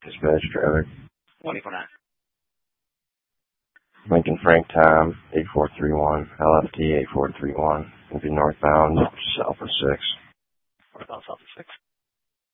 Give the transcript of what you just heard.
Dispatch trailer. 149. Lincoln Frank time, 8431. LFT 8431. Will be northbound, south of 6. Northbound, south of 6.